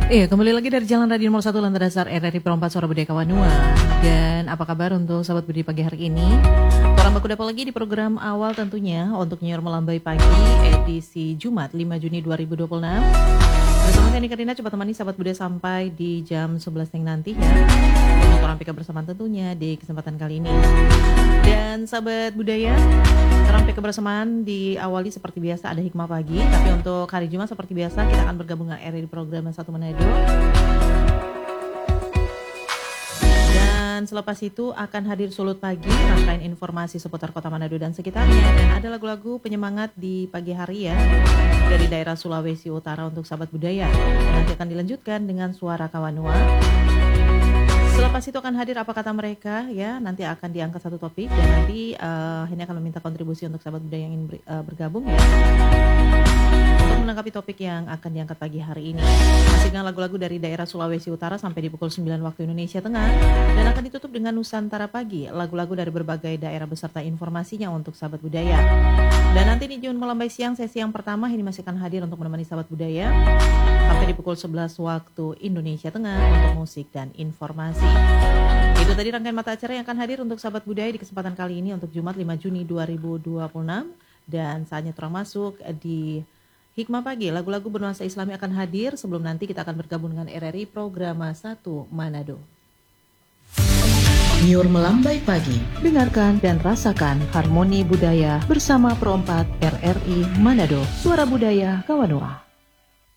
Iya, kembali lagi dari Jalan Radio Nomor 1 Lantai Dasar RRI Perempat Suara Budaya Kawanua. Dan apa kabar untuk sahabat Budi pagi hari ini? Orang baku dapat lagi di program awal tentunya untuk Nyiar Melambai Pagi edisi Jumat 5 Juni 2026. Bersama saya Nikarina coba temani sahabat Budi sampai di jam 11 nanti ya. Untuk orang PK bersama tentunya di kesempatan kali ini. Dan sahabat budaya, orang PK kebersamaan diawali seperti biasa ada hikmah pagi. Tapi untuk hari Jumat seperti biasa kita akan bergabung dengan RRI program Satu Manado. Dan selepas itu akan hadir Sulut Pagi, rangkaian informasi seputar Kota Manado dan sekitarnya. Dan ada lagu-lagu penyemangat di pagi hari ya, dari daerah Sulawesi Utara untuk sahabat budaya. Dan nanti akan dilanjutkan dengan Suara Kawanua. Selepas itu akan hadir apa kata mereka ya, nanti akan diangkat satu topik dan nanti ini akan meminta kontribusi untuk sahabat budaya yang ingin bergabung ya untuk menanggapi topik yang akan diangkat pagi hari ini. Masih dengan lagu-lagu dari daerah Sulawesi Utara sampai di pukul 9 waktu Indonesia Tengah dan akan ditutup dengan Nusantara Pagi, lagu-lagu dari berbagai daerah beserta informasinya untuk sahabat budaya. Dan nanti di Jun Melambai Siang sesi yang pertama ini masih akan hadir untuk menemani sahabat budaya sampai di pukul 11 waktu Indonesia Tengah untuk musik dan informasi. Itu tadi rangkaian mata acara yang akan hadir untuk sahabat budaya di kesempatan kali ini untuk Jumat 5 Juni 2026. Dan saatnya terang masuk di Hikmah Pagi. Lagu-lagu bernuansa Islami akan hadir sebelum nanti kita akan bergabung dengan RRI program Satu Manado. Nyiur Melambai Pagi. Dengarkan dan rasakan harmoni budaya bersama Perempat RRI Manado. Suara Budaya Kawanua.